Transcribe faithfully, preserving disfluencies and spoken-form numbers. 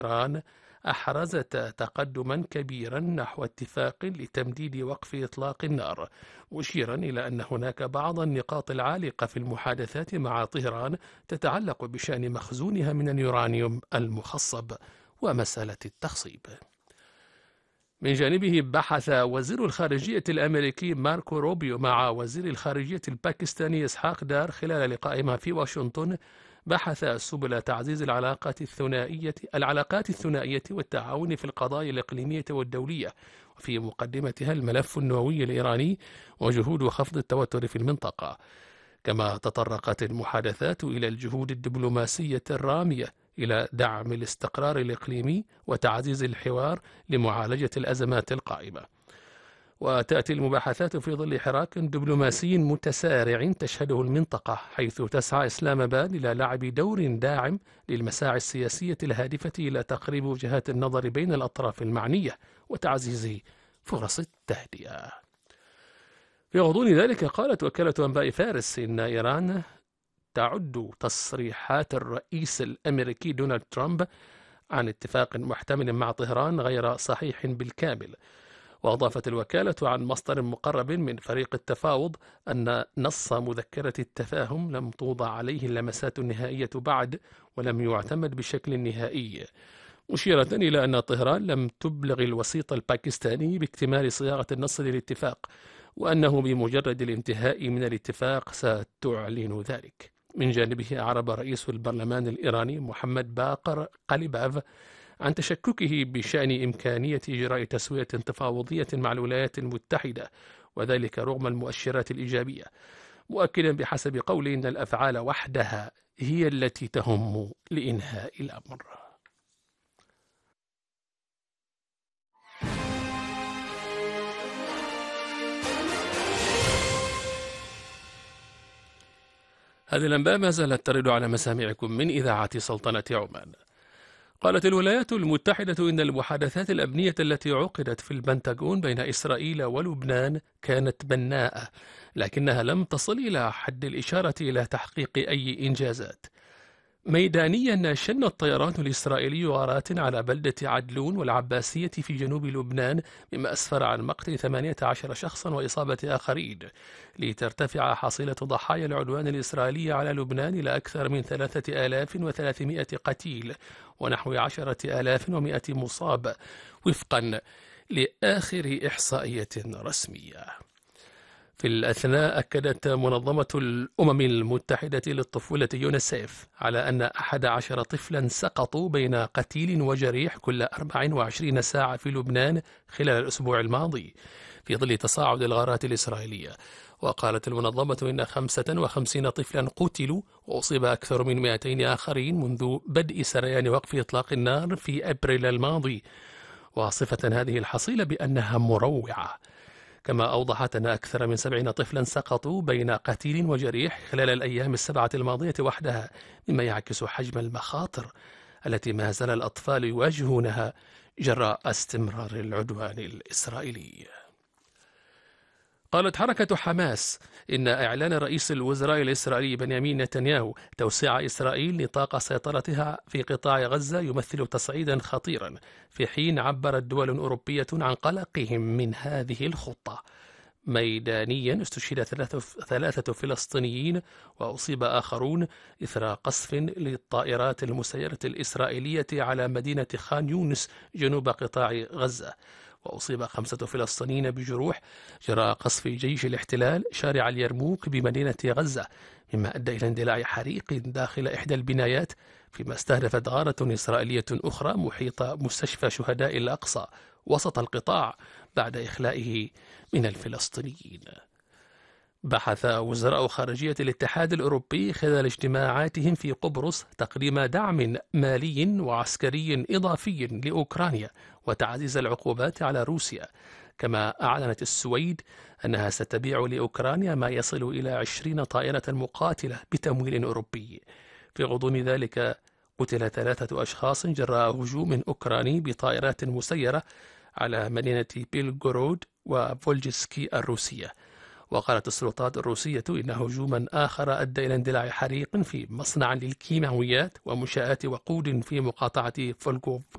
إيران أحرزت تقدما كبيرا نحو اتفاق لتمديد وقف إطلاق النار، مشيرا إلى أن هناك بعض النقاط العالقة في المحادثات مع طهران تتعلق بشأن مخزونها من اليورانيوم المخصب ومسألة التخصيب. من جانبه بحث وزير الخارجية الأمريكي ماركو روبيو مع وزير الخارجية الباكستاني إسحاق دار خلال لقائهما في واشنطن بحث سبل تعزيز العلاقات الثنائية العلاقات الثنائية والتعاون في القضايا الإقليمية والدولية، وفي مقدمتها الملف النووي الإيراني وجهود خفض التوتر في المنطقة. كما تطرقت المحادثات إلى الجهود الدبلوماسية الرامية إلى دعم الاستقرار الإقليمي وتعزيز الحوار لمعالجة الأزمات القائمة. وتأتي المباحثات في ظل حراك دبلوماسي متسارع تشهده المنطقة، حيث تسعى إسلام آباد إلى لعب دور داعم للمساعي السياسية الهادفة إلى تقريب وجهات النظر بين الأطراف المعنية وتعزيز فرص التهدئة. في غضون ذلك قالت وكالة أنباء فارس إن إيران تعد تصريحات الرئيس الأمريكي دونالد ترامب عن اتفاق محتمل مع طهران غير صحيح بالكامل. وأضافت الوكالة عن مصدر مقرب من فريق التفاوض أن نص مذكرة التفاهم لم توضع عليه اللمسات النهائية بعد ولم يعتمد بشكل نهائي، مشيرة إلى أن طهران لم تبلغ الوسيط الباكستاني باكتمال صياغة النص للاتفاق، وأنه بمجرد الانتهاء من الاتفاق ستعلن ذلك. من جانبه أعرب رئيس البرلمان الإيراني محمد باقر قليباف عن تشككه بشأن إمكانية إجراء تسوية تفاوضية مع الولايات المتحدة، وذلك رغم المؤشرات الإيجابية، مؤكدا بحسب قوله أن الأفعال وحدها هي التي تهم لإنهاء الأمر. هذه الأنباء ما زالت ترد على مسامعكم من إذاعة سلطنة عمان. قالت الولايات المتحدة إن المحادثات الأمنية التي عقدت في البنتاغون بين إسرائيل ولبنان كانت بناءة، لكنها لم تصل إلى حد الإشارة إلى تحقيق أي إنجازات. ميدانيا شن الطيران الإسرائيلي غارات على بلدة عدلون والعباسية في جنوب لبنان، مما أسفر عن مقتل ثمانية عشر شخصا وإصابة آخرين، لترتفع حصيلة ضحايا العدوان الإسرائيلي على لبنان إلى أكثر من ثلاثة آلاف وثلاثمائة قتيل ونحو عشرة آلاف ومائة مصاب، وفقا لآخر إحصائية رسمية. في الأثناء أكدت منظمة الأمم المتحدة للطفولة يونيسيف على أن أحد عشر طفلا سقطوا بين قتيل وجريح كل أربع وعشرين ساعة في لبنان خلال الأسبوع الماضي في ظل تصاعد الغارات الإسرائيلية. وقالت المنظمة إن خمسة وخمسين طفلا قتلوا وأصيب أكثر من مئتين آخرين منذ بدء سريان وقف إطلاق النار في أبريل الماضي، وصفة هذه الحصيلة بأنها مروعة. كما أوضحت أن أكثر من سبعين طفلا سقطوا بين قتيل وجريح خلال الأيام السبعة الماضية وحدها، مما يعكس حجم المخاطر التي ما زال الأطفال يواجهونها جراء استمرار العدوان الإسرائيلي. قالت حركة حماس إن إعلان رئيس الوزراء الإسرائيلي بنيامين نتنياهو توسيع إسرائيل نطاق سيطرتها في قطاع غزة يمثل تصعيدا خطيرا، في حين عبرت دول أوروبية عن قلقهم من هذه الخطة. ميدانيا استشهد ثلاثة فلسطينيين وأصيب آخرون إثر قصف للطائرات المسيرة الإسرائيلية على مدينة خان يونس جنوب قطاع غزة، وأصيب خمسة فلسطينيين بجروح جراء قصف جيش الاحتلال شارع اليرموك بمدينة غزة، مما أدى إلى اندلاع حريق داخل إحدى البنايات، فيما استهدفت غارة إسرائيلية أخرى محيط مستشفى شهداء الأقصى وسط القطاع بعد إخلائه من الفلسطينيين. بحث وزراء خارجية الاتحاد الأوروبي خلال اجتماعاتهم في قبرص تقديم دعم مالي وعسكري إضافي لأوكرانيا وتعزيز العقوبات على روسيا. كما أعلنت السويد أنها ستبيع لأوكرانيا ما يصل إلى عشرين طائرة مقاتلة بتمويل أوروبي. في غضون ذلك قتل ثلاثة أشخاص جراء هجوم أوكراني بطائرات مسيرة على مدينة بيلغورود وفولجسكي الروسية. وقالت السلطات الروسية إن هجوما آخر أدى إلى اندلاع حريق في مصنع للكيماويات ومنشآت وقود في مقاطعة